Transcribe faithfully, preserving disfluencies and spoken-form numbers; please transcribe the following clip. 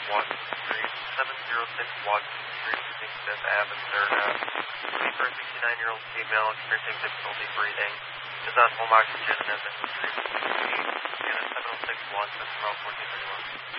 Washington Street, seven oh six Washington Street, sixty-fifth Avenue, third Ave. Looking for a sixty-nine-year-old female experiencing difficulty breathing. Is on home oxygen and has been treated. Unit seven oh six Washington, about fourteen thirty-one.